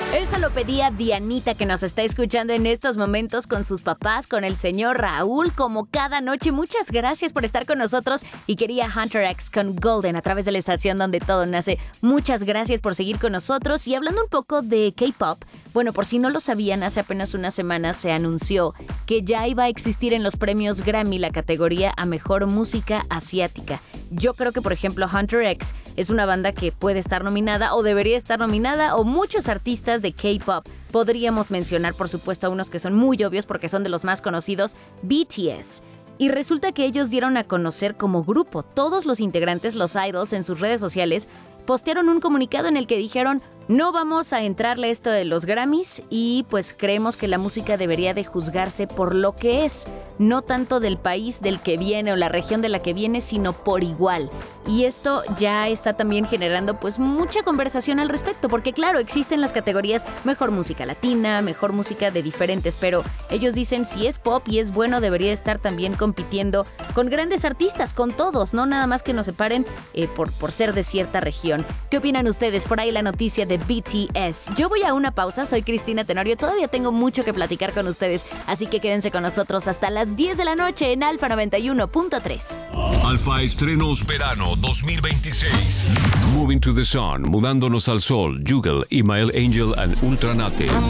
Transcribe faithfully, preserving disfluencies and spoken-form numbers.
Eso lo pedía Dianita, que nos está escuchando en estos momentos con sus papás, con el señor Raúl, como cada noche. Muchas gracias por estar con nosotros. Y quería Hunter X con Golden a través de la estación donde todo nace. Muchas gracias por seguir con nosotros. Y hablando un poco de K-pop, bueno, por si no lo sabían, hace apenas una semana se anunció que ya iba a existir en los premios Grammy la categoría a Mejor Música Asiática. Yo creo que, por ejemplo, Hunter X es una banda que puede estar nominada o debería estar nominada, o muchos artistas de K-pop. Podríamos mencionar, por supuesto, a unos que son muy obvios porque son de los más conocidos, B T S. Y resulta que ellos dieron a conocer como grupo. Todos los integrantes, los idols, en sus redes sociales, postearon un comunicado en el que dijeron: no vamos a entrarle a esto de los Grammys y pues creemos que la música debería de juzgarse por lo que es, no tanto del país del que viene o la región de la que viene, sino por igual. Y esto ya está también generando pues mucha conversación al respecto, porque claro, existen las categorías mejor música latina, mejor música de diferentes, pero ellos dicen si es pop y es bueno, debería estar también compitiendo con grandes artistas, con todos, no nada más que nos separen eh, por, por ser de cierta región. ¿Qué opinan ustedes? Por ahí la noticia de B T S. Yo voy a una pausa, soy Cristina Tenorio, todavía tengo mucho que platicar con ustedes, así que quédense con nosotros hasta las diez de la noche en Alfa noventa y uno punto tres. Alfa Estrenos Verano dos mil veintiséis. Moving to the Sun, Mudándonos al Sol, Juggle, Ismael Angel and Ultranate.